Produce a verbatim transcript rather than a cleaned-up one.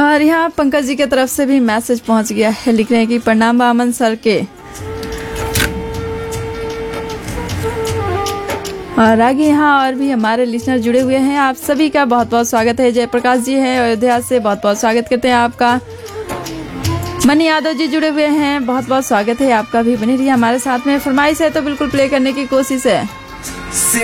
और यहाँ पंकज जी की तरफ से भी मैसेज पहुंच गया है, लिख रहे हैं कि प्रणाम अमन सर के। और आगे यहाँ और भी हमारे लिसनर जुड़े हुए हैं, आप सभी का बहुत बहुत स्वागत है। जयप्रकाश जी हैं अयोध्या से, बहुत बहुत स्वागत करते हैं आपका। मनी यादव जी जुड़े हुए हैं, बहुत बहुत स्वागत है आपका भी। बनी रहिए हमारे साथ में। फरमाइश है तो बिल्कुल प्ले करने की कोशिश है।